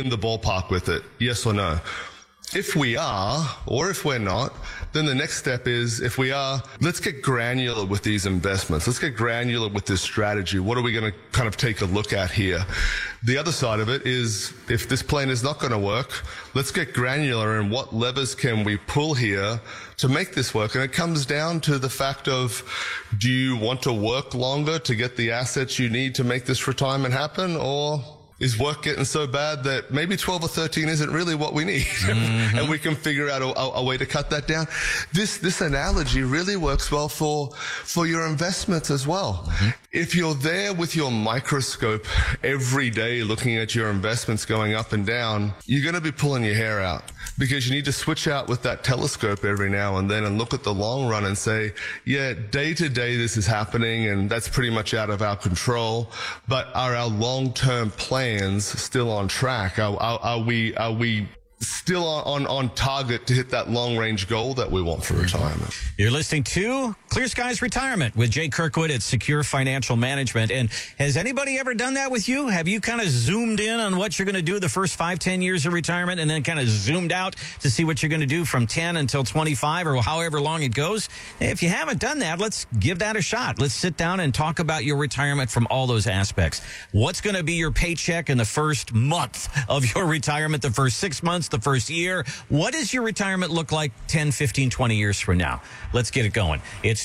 in the ballpark with it? Yes or no? If we are, or if we're not, then the next step is, if we are, let's get granular with these investments. Let's get granular with this strategy. What are we going to kind of take a look at here? The other side of it is, if this plan is not going to work, let's get granular in what levers can we pull here to make this work. And it comes down to the fact of, do you want to work longer to get the assets you need to make this retirement happen, or is work getting so bad that maybe 12 or 13 isn't really what we need? Mm-hmm. And we can figure out a way to cut that down. This analogy really works well for your investments as well. Mm-hmm. If you're there with your microscope every day looking at your investments going up and down, you're going to be pulling your hair out, because you need to switch out with that telescope every now and then and look at the long run and say, yeah, day to day this is happening and that's pretty much out of our control, but are our long-term plans still on track? Are we still on target to hit that long-range goal that we want for retirement? You're listening to Clear Skies Retirement with Jay Kirkwood at Secure Financial Management. And has anybody ever done that with you? Have you kind of zoomed in on what you're going to do the first 5-10 years of retirement, and then kind of zoomed out to see what you're going to do from 10 until 25 or however long it goes? If you haven't done that, let's give that a shot. Let's sit down and talk about your retirement from all those aspects. What's going to be your paycheck in the first month of your retirement, the first 6 months, the first year? What does your retirement look like 10, 15, 20 years from now? Let's get it going. It's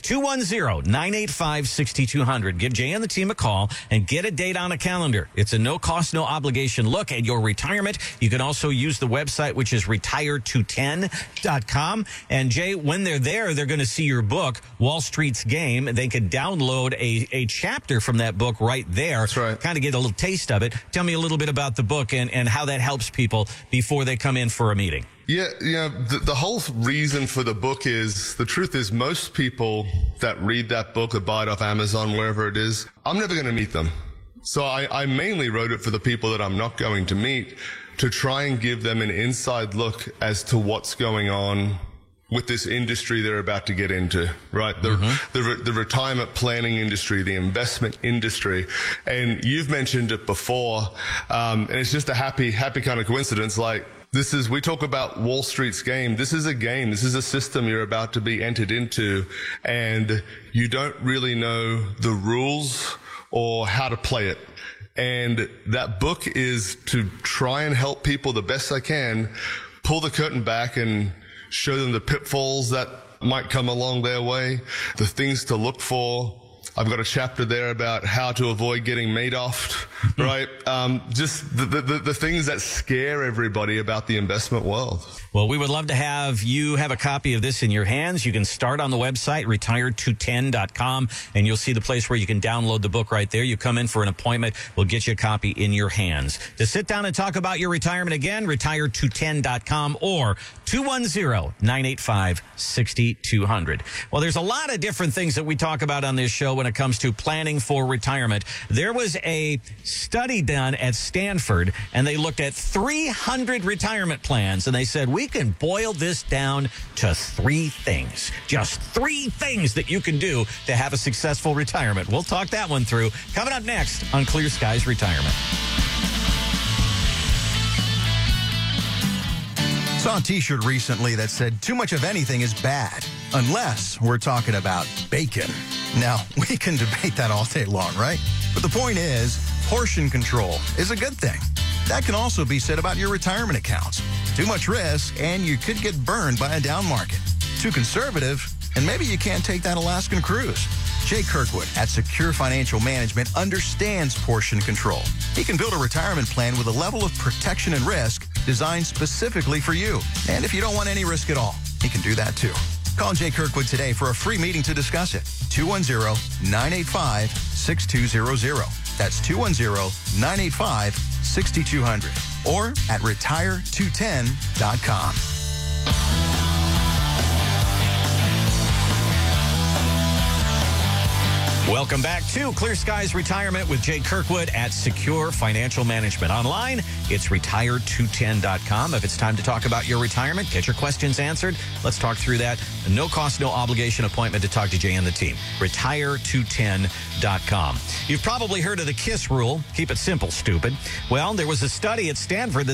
210-985-6200. Give Jay and the team a call and get a date on a calendar. It's a no-cost, no-obligation look at your retirement. You can also use the website, which is retire210.com. And Jay, when they're there, they're going to see your book, Wall Street's Game. They could download a chapter from that book right there. That's right. Kind of get a little taste of it. Tell me a little bit about the book and how that helps people before they come in for a meeting. Yeah, the whole reason for the book is, the truth is, most people that read that book or buy it off Amazon, wherever it is, I'm never going to meet them. So I mainly wrote it for the people that I'm not going to meet, to try and give them an inside look as to what's going on with this industry they're about to get into, right? The retirement planning industry, the investment industry. And you've mentioned it before, and it's just a happy kind of coincidence. Like, we talk about Wall Street's game. This is a game. This is a system you're about to be entered into, and you don't really know the rules or how to play it. And that book is to try and help people the best I can, pull the curtain back and show them the pitfalls that might come along their way, the things to look for. I've got a chapter there about how to avoid getting Madoffed, right? Just the things that scare everybody about the investment world. Well, we would love to have you have a copy of this in your hands. You can start on the website, retire210.com, and you'll see the place where you can download the book right there. You come in for an appointment, we'll get you a copy in your hands. To sit down and talk about your retirement again, retire210.com or 210-985-6200. Well, there's a lot of different things that we talk about on this show when it comes to planning for retirement. There was a study done at Stanford, and they looked at 300 retirement plans, and they said, we can boil this down to 3 things. Just 3 things that you can do to have a successful retirement. We'll talk that one through. Coming up next on Clear Skies Retirement. Saw a t-shirt recently that said, too much of anything is bad, unless we're talking about bacon. Now, we can debate that all day long, right? But the point is, portion control is a good thing. That can also be said about your retirement accounts. Too much risk, and you could get burned by a down market. Too conservative, and maybe you can't take that Alaskan cruise. Jay Kirkwood at Secure Financial Management understands portion control. He can build a retirement plan with a level of protection and risk designed specifically for you. And if you don't want any risk at all, he can do that too. Call Jay Kirkwood today for a free meeting to discuss it. 210-985-6200. That's 210-985-6200. Or at retire210.com. Welcome back to Clear Skies Retirement with Jay Kirkwood at Secure Financial Management. Online, it's retire210.com. If it's time to talk about your retirement, get your questions answered. Let's talk through that. A no-cost, no-obligation appointment to talk to Jay and the team. Retire210.com. You've probably heard of the KISS rule. Keep it simple, stupid. Well, there was a study at Stanford that